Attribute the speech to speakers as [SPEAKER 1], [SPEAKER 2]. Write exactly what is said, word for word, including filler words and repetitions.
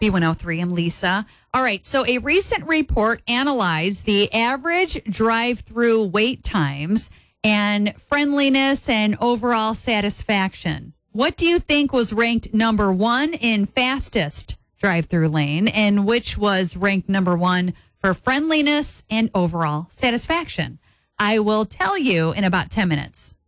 [SPEAKER 1] B one oh three, I'm Lisa. All right, so a recent report analyzed the average drive-through wait times and friendliness and overall satisfaction. What do you think was ranked number one in fastest drive-through lane, and which was ranked number one for friendliness and overall satisfaction? I will tell you in about ten minutes.